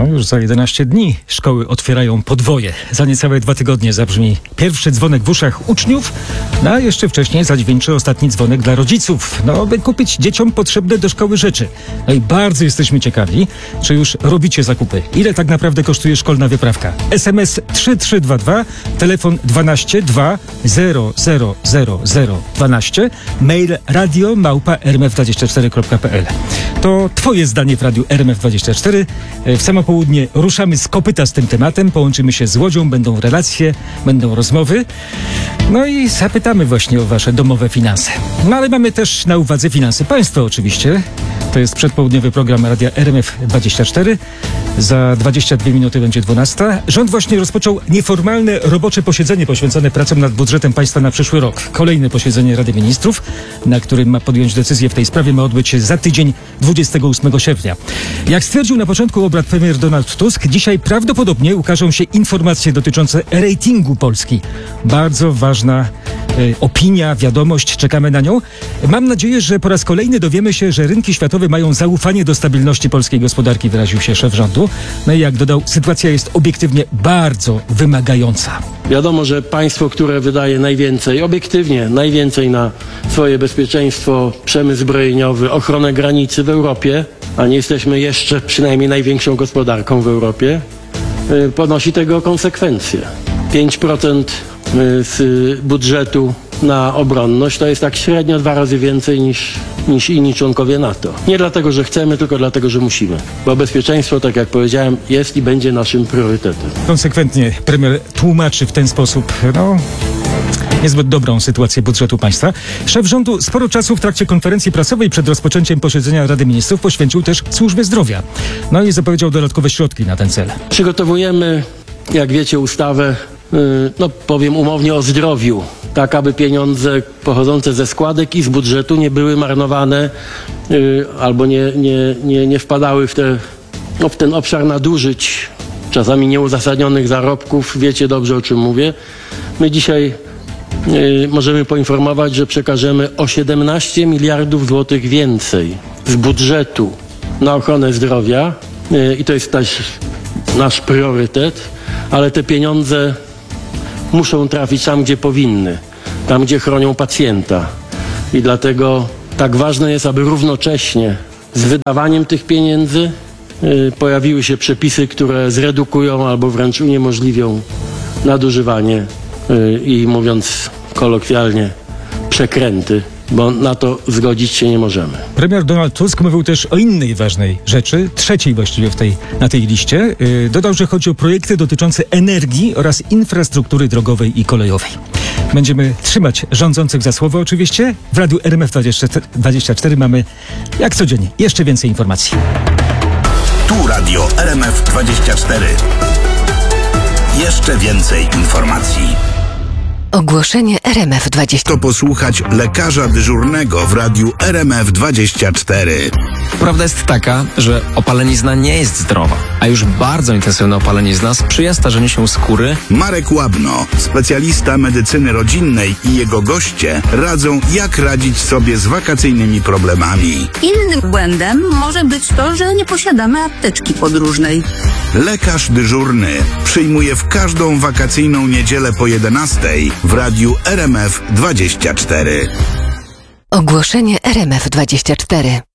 No, już za 11 dni szkoły otwierają podwoje. Za niecałe 2 tygodnie zabrzmi pierwszy dzwonek w uszach uczniów, a jeszcze wcześniej zadźwięczy ostatni dzwonek dla rodziców, by kupić dzieciom potrzebne do szkoły rzeczy. No i bardzo jesteśmy ciekawi, czy już robicie zakupy. Ile tak naprawdę kosztuje szkolna wyprawka? SMS 3322, telefon 12 2 0 0 0 0 12, mail radio@rmf24.pl. To twoje zdanie w Radiu RMF24. W samo południe ruszamy z kopyta z tym tematem, połączymy się z Łodzią, będą relacje, będą rozmowy. No i zapytamy właśnie o wasze domowe finanse. No ale mamy też na uwadze finanse państwa oczywiście. To jest przedpołudniowy program Radia RMF24. Za 22 minuty będzie 12. Rząd właśnie rozpoczął nieformalne robocze posiedzenie poświęcone pracom nad budżetem państwa na przyszły rok. Kolejne posiedzenie Rady Ministrów, na którym ma podjąć decyzję w tej sprawie, ma odbyć się za tydzień, 28 sierpnia. Jak stwierdził na początku obrad premier Donald Tusk, dzisiaj prawdopodobnie ukażą się informacje dotyczące ratingu Polski. Bardzo ważna opinia, wiadomość, czekamy na nią. Mam nadzieję, że po raz kolejny dowiemy się, że rynki światowe mają zaufanie do stabilności polskiej gospodarki, wyraził się szef rządu. No i jak dodał, sytuacja jest obiektywnie bardzo wymagająca. Wiadomo, że państwo, które wydaje najwięcej, obiektywnie najwięcej na swoje bezpieczeństwo, przemysł zbrojeniowy, ochronę granicy w Europie, a nie jesteśmy jeszcze przynajmniej największą gospodarką w Europie, ponosi tego konsekwencje. 5% z budżetu na obronność to jest tak średnio 2 razy więcej niż inni członkowie NATO. Nie dlatego, że chcemy, tylko dlatego, że musimy. Bo bezpieczeństwo, tak jak powiedziałem, jest i będzie naszym priorytetem. Konsekwentnie premier tłumaczy w ten sposób, niezbyt dobrą sytuację budżetu państwa. Szef rządu sporo czasu w trakcie konferencji prasowej przed rozpoczęciem posiedzenia Rady Ministrów poświęcił też służbie zdrowia. No i zapowiedział dodatkowe środki na ten cel. Przygotowujemy, jak wiecie, ustawę, powiem umownie, o zdrowiu, tak aby pieniądze pochodzące ze składek i z budżetu nie były marnowane albo nie wpadały w ten obszar nadużyć, czasami nieuzasadnionych zarobków. Wiecie dobrze, o czym mówię. My dzisiaj możemy poinformować, że przekażemy o 17 miliardów złotych więcej z budżetu na ochronę zdrowia i to jest też nasz priorytet, ale te pieniądze muszą trafić tam, gdzie powinny, tam, gdzie chronią pacjenta. I dlatego tak ważne jest, aby równocześnie z wydawaniem tych pieniędzy pojawiły się przepisy, które zredukują albo wręcz uniemożliwią nadużywanie i, mówiąc kolokwialnie, przekręty, bo na to zgodzić się nie możemy. Premier Donald Tusk mówił też o innej ważnej rzeczy, trzeciej właściwie na tej liście. Dodał, że chodzi o projekty dotyczące energii oraz infrastruktury drogowej i kolejowej. Będziemy trzymać rządzących za słowo oczywiście. W Radiu RMF24 mamy, jak codziennie, jeszcze więcej informacji. Tu Radio RMF24. Jeszcze więcej informacji. Ogłoszenie RMF24. To posłuchać lekarza dyżurnego w Radiu RMF24. Prawda jest taka, że opalenizna nie jest zdrowa, a już bardzo intensywna opalenizna sprzyja starzeniu się skóry. Marek Łabno, specjalista medycyny rodzinnej, i jego goście radzą, jak radzić sobie z wakacyjnymi problemami. Innym błędem może być to, że nie posiadamy apteczki podróżnej. Lekarz dyżurny przyjmuje w każdą wakacyjną niedzielę po 11:00 w Radiu RMF24. Ogłoszenie RMF24.